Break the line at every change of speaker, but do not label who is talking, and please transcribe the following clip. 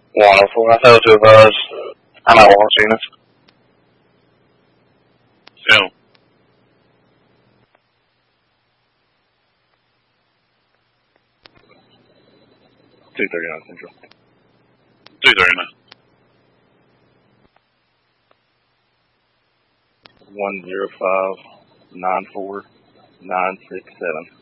104. I failed to advise. I'm at Los Angeles.
Film.
239 Central.
239.
10594 967.